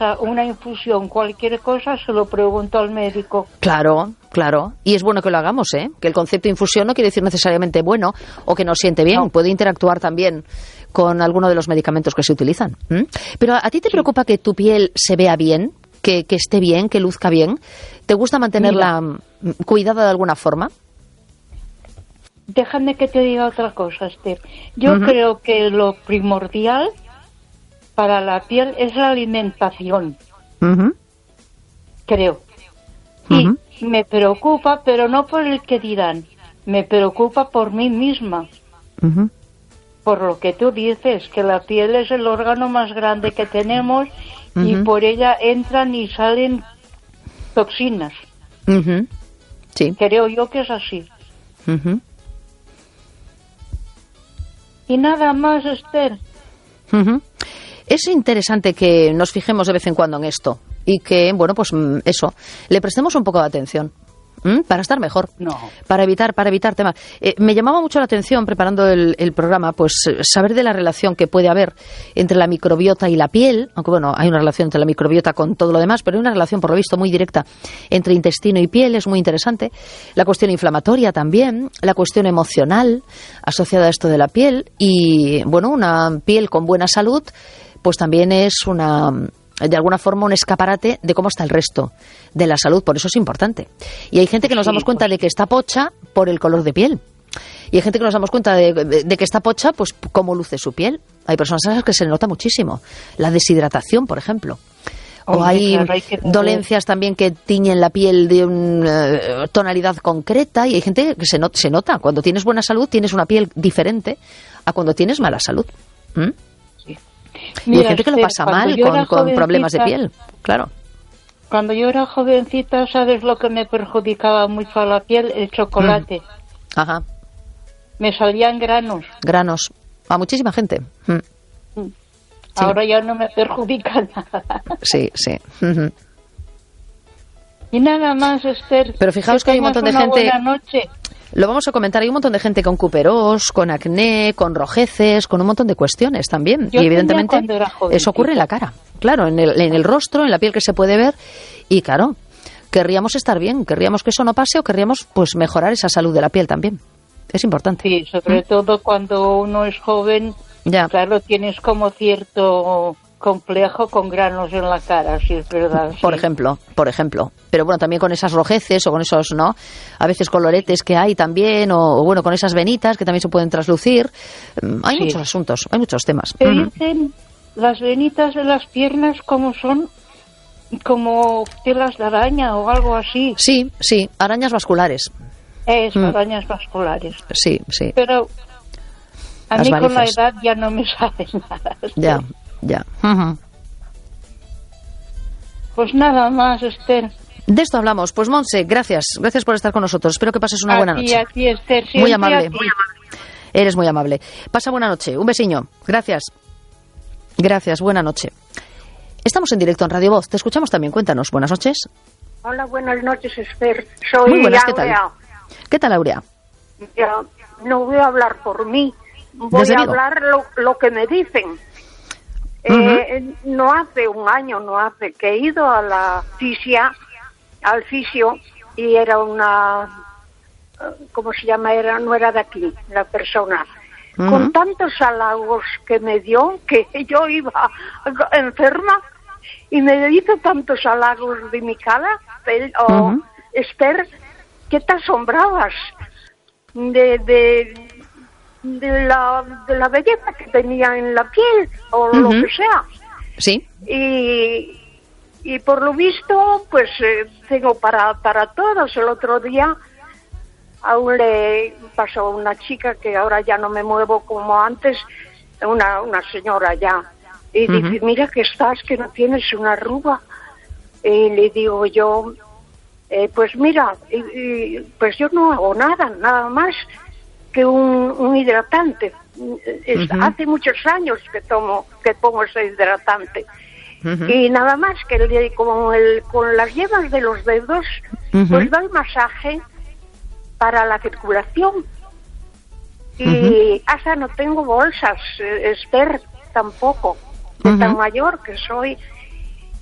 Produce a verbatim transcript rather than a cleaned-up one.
pasa una infusión, cualquier cosa, se lo pregunto al médico. Claro, claro. Y es bueno que lo hagamos, ¿eh? Que el concepto de infusión no quiere decir necesariamente bueno o que nos siente bien. No. Puede interactuar también con alguno de los medicamentos que se utilizan. ¿Mm? Pero ¿a ti te sí. preocupa que tu piel se vea bien? Que, que esté bien, que luzca bien. ¿Te gusta mantenerla Mira. cuidada de alguna forma? Déjame que te diga otra cosa, Esther. Yo uh-huh. creo que lo primordial para la piel es la alimentación. Uh-huh. Creo. Y uh-huh. me preocupa, pero no por el que dirán. Me preocupa por mí misma. Uh-huh. Por lo que tú dices, que la piel es el órgano más grande que tenemos uh-huh. y por ella entran y salen toxinas. Uh-huh. Sí. Creo yo que es así. Uh-huh. Y nada más, Esther. Uh-huh. Es interesante que nos fijemos de vez en cuando en esto y que, bueno, pues eso, le prestemos un poco de atención. ¿Mm? Para estar mejor, no. para evitar para evitar temas. Eh, me llamaba mucho la atención, preparando el, el programa, pues saber de la relación que puede haber entre la microbiota y la piel, aunque bueno, hay una relación entre la microbiota con todo lo demás, pero hay una relación, por lo visto, muy directa entre intestino y piel, es muy interesante. La cuestión inflamatoria también, la cuestión emocional asociada a esto de la piel y, bueno, una piel con buena salud, pues también es una... de alguna forma un escaparate de cómo está el resto de la salud, por eso es importante. Y hay gente que nos damos cuenta de que está pocha por el color de piel. Y hay gente que nos damos cuenta de, de, de que está pocha, pues cómo luce su piel. Hay personas a las que se le nota muchísimo. La deshidratación, por ejemplo. O Hombre, hay, claro, hay que... dolencias también que tiñen la piel de una uh, tonalidad concreta y hay gente que se, not- se nota. Cuando tienes buena salud tienes una piel diferente a cuando tienes mala salud. ¿Mm? Y hay gente que lo pasa mal con, con problemas de piel, claro. Cuando yo era jovencita, ¿sabes lo que me perjudicaba mucho a la piel? El chocolate. Mm. Ajá. Me salían granos. Granos. A muchísima gente. Mm. Sí. Ahora ya no me perjudica nada. Sí, sí. Uh-huh. Y nada más, Esther. Pero fijaos que, que hay un montón de gente... Buena noche. Lo vamos a comentar, hay un montón de gente con cuperós, con acné, con rojeces, con un montón de cuestiones también. Yo y evidentemente eso ocurre en la cara, claro, en el, en el rostro, en la piel que se puede ver. Y claro, querríamos estar bien, querríamos que eso no pase o querríamos pues mejorar esa salud de la piel también. Es importante. Sí, sobre ¿Mm? todo cuando uno es joven, ya. Claro, tienes como cierto complejo con granos en la cara, si es verdad. Por sí. ejemplo, por ejemplo. Pero bueno, también con esas rojeces o con esos, ¿no? A veces coloretes que hay también, o, o bueno, con esas venitas que también se pueden traslucir. Hay sí. muchos asuntos, hay muchos temas. Te dicen las venitas de las piernas como son, como telas de araña o algo así. Sí, sí, arañas vasculares. Es, mm. arañas vasculares. Sí, sí. Pero a las mí varices. Con la edad ya no me sale nada. Ya. Ya. Uh-huh. Pues nada más, Esther. De esto hablamos. Pues Monse, gracias. Gracias por estar con nosotros. Espero que pases una a buena ti, noche. A ti, Esther. Muy amable. Muy amable. Eres muy amable. Pasa buena noche. Un besiño. Gracias. Gracias. Buena noche. Estamos en directo en Radio Voz. Te escuchamos también. Cuéntanos. Buenas noches. Hola, buenas noches, Esther. Soy muy buenas. ¿Qué Aurea. tal? ¿Qué tal, Aurea? Ya, no voy a hablar por mí. Voy a hablar lo, lo que me dicen. Eh, uh-huh. No hace un año, no hace, que he ido a la fisia, al fisio, y era una, ¿cómo se llama? Era, no era de aquí, la persona. Uh-huh. Con tantos halagos que me dio, que yo iba enferma, y me hizo tantos halagos de mi cara, o oh, uh-huh. Esther, que te asombrabas de... de de la de la belleza que tenía en la piel o uh-huh. lo que sea. Sí. Y y por lo visto pues eh, tengo para para todos. El otro día aún le pasó a una chica que ahora ya no me muevo como antes, una una señora ya, y uh-huh. dice, mira que estás, que no tienes una arruga. Y le digo yo, eh, pues mira, y, y, pues yo no hago nada, nada más que un, un hidratante. Es, uh-huh. Hace muchos años que tomo, que pongo ese hidratante. Uh-huh. Y nada más que el, con, el, con las yemas de los dedos, uh-huh. pues da el masaje para la circulación. Y uh-huh. hasta no tengo bolsas, Esther, tampoco, de uh-huh. tan mayor que soy.